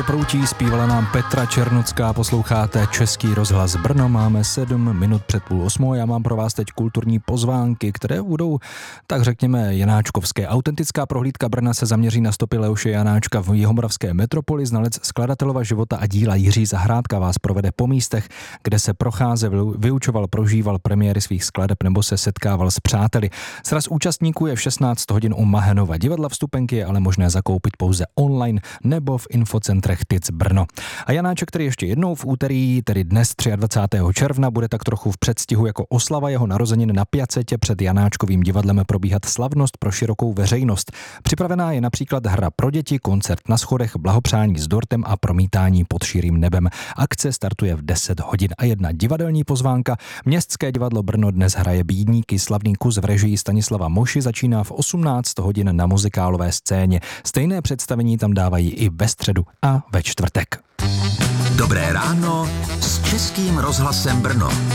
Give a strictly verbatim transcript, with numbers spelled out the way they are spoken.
Proutí zpívala nám Petra Černocká, posloucháte Český rozhlas Brno, máme sedm minut před půl osmou, já mám pro vás teď kulturní pozvánky, které budou, tak řekněme, janáčkovské. Autentická prohlídka Brna se zaměří na stopy Leoše Janáčka v jihomoravské metropoli. Znalec skladatelova života a díla Jiří Zahrádka vás provede po místech, kde se procházel, vyučoval, prožíval premiéry svých skladeb nebo se setkával s přáteli. Sraz účastníků je v šestnáct hodin u Mahenova divadla, vstupenky je ale možné zakoupit pouze online nebo v infocentrech T I C Brno. A Janáček, který ještě jednou v úterý, tedy dnes dvacátého třetího června, bude tak trochu v předstihu jako oslava jeho narozenin na Piacetě před Janáčkovým divadlem probíhat slavnost pro širokou veřejnost. Připravená je například hra pro děti, koncert na schodech, blahopřání s dortem a promítání pod širým nebem. Akce startuje v deset hodin a jedna divadelní pozvánka. Městské divadlo Brno dnes hraje Bídníky, slavný kus v režii Stanislava Moši začíná v osmnáct hodin na muzikálové scéně. Stejné představení tam dávají i ve středu a ve čtvrtek. Dobré ráno s Českým rozhlasem Brno.